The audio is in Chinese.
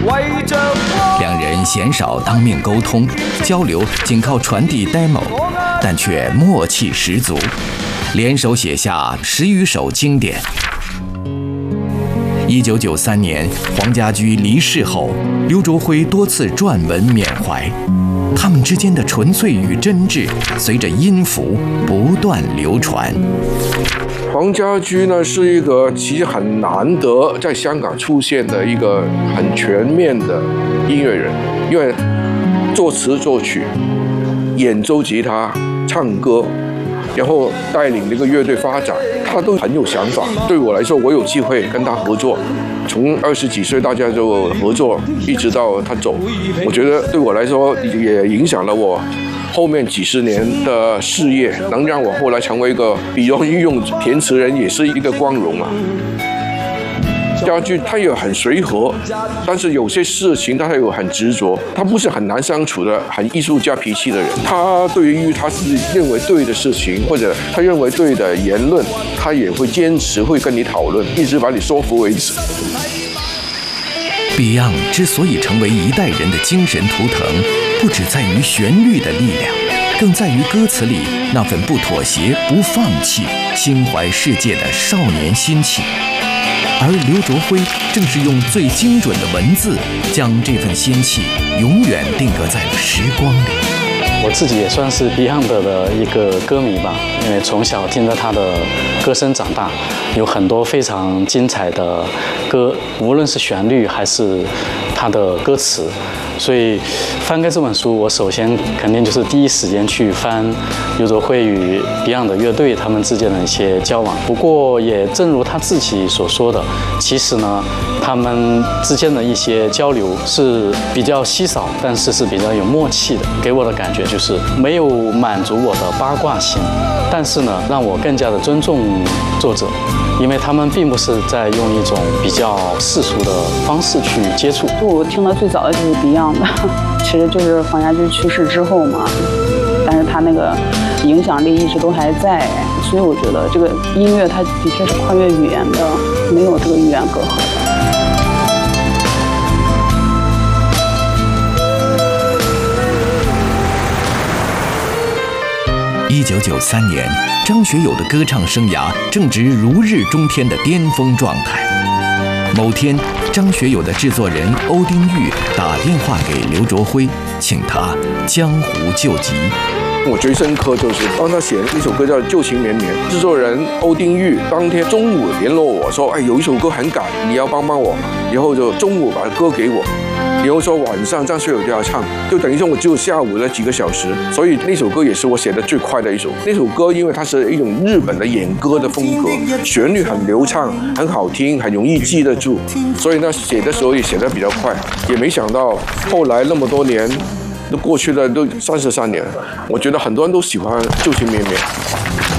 两人鲜少当面沟通，交流仅靠传递 demo， 但却默契十足，联手写下10余首经典。1993年，黄家驹离世后，刘卓辉多次撰文缅怀，他们之间的纯粹与真挚，随着音符不断流传。 黄家驹呢，是一个其实很难得在香港出现的一个很全面的音乐人，因为作词作曲、演奏吉他、唱歌，然后带领这个乐队发展，他都很有想法。对我来说，我有机会跟他合作，从20几岁大家就合作，一直到他走，我觉得对我来说也影响了我后面几十年的事业，能让我后来成为一个比较御用填词人，也是一个光荣啊。家驹他也很随和，但是有些事情他又很执着，他不是很难相处的，很艺术家脾气的人。他对于他是认为对的事情，或者他认为对的言论，他也会坚持，会跟你讨论，一直把你说服为止。 Beyond 之所以成为一代人的精神图腾，不只在于旋律的力量，更在于歌词里那份不妥协、不放弃、心怀世界的少年心情。而刘卓辉正是用最精准的文字，将这份仙气永远定格在了时光里。 我自己也算是 Beyond 的一个歌迷吧，因为从小听着他的歌声长大，有很多非常精彩的歌，无论是旋律还是他的歌词。所以翻开这本书，我首先肯定就是第一时间去翻刘卓辉与 Beyond 的乐队他们之间的一些交往。不过也正如他自己所说的，其实呢，他们之间的一些交流是比较稀少，但是是比较有默契的。给我的感觉就是没有满足我的八卦心，但是呢，让我更加的尊重作者。因为他们并不是在用一种比较世俗的方式去接触。 我听的最早的就是 Beyond 的，其实就是黄家驹去世之后嘛，但是他那个影响力一直都还在，所以我觉得这个音乐它的确是跨越语言的，没有这个语言隔阂的。 1993年，张学友的歌唱生涯正值如日中天的巅峰状态。某天，张学友的制作人欧丁玉打电话给刘卓辉，请他江湖救急。 我最深刻就是当他写一首歌叫《旧情绵绵》，制作人欧丁玉当天中午联络我说：“哎，有一首歌很赶，你要帮帮我。”然后就中午把歌给我。然后说晚上张学友就要唱，就等于说我只有下午的几个小时，所以那首歌也是我写的最快的一首。那首歌因为它是一种日本的演歌的风格，旋律很流畅，很好听，很容易记得住，所以呢写的时候也写得比较快。也没想到后来那么多年都过去了，都33年，我觉得很多人都喜欢《旧情绵绵》。